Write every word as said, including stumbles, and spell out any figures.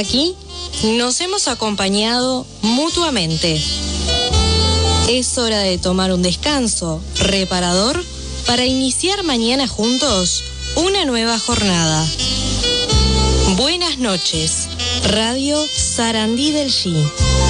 Aquí nos hemos acompañado mutuamente. Es hora de tomar un descanso reparador para iniciar mañana juntos una nueva jornada. Buenas noches, Radio Sarandí del G.